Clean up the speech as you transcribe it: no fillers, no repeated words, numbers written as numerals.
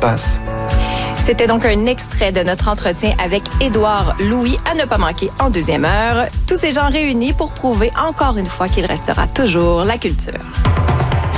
passe. C'était donc un extrait de notre entretien avec Édouard Louis à ne pas manquer en deuxième heure. Tous ces gens réunis pour prouver encore une fois qu'il restera toujours la culture.